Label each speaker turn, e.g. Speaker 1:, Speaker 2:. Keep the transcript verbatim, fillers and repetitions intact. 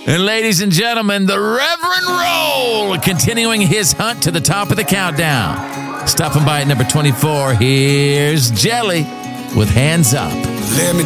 Speaker 1: And ladies and gentlemen, the Reverend Roll continuing his hunt to the top of the countdown. Stopping by at number twenty-four, here's Jelly with Hands Up.
Speaker 2: Let me